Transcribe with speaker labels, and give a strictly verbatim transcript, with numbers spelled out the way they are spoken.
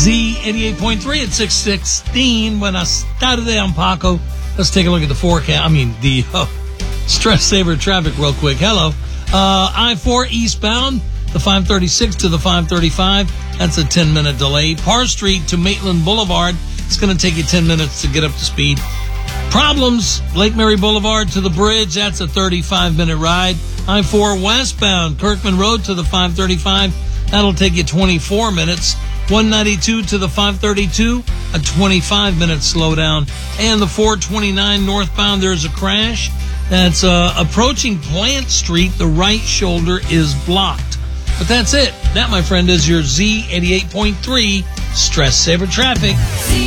Speaker 1: Z eighty-eight point three at six sixteen. Buenas tardes, I'm Paco. Let's take a look at the forecast. I mean, the uh, stress saver traffic real quick. Hello. Uh, I four eastbound, the five thirty-six to the five thirty-five. That's a ten-minute delay. Parr Street to Maitland Boulevard. It's going to take you ten minutes to get up to speed. Problems, Lake Mary Boulevard to the bridge. That's a thirty-five minute ride. I four westbound, Kirkman Road to the five thirty-five. That'll take you twenty-four minutes. one ninety-two to the five thirty-two, a twenty-five minute slowdown. And the four twenty-nine northbound, there's a crash. That's uh, approaching Plant Street. The right shoulder is blocked. But that's it. That, my friend, is your Z eighty-eight point three Stress Saver Traffic.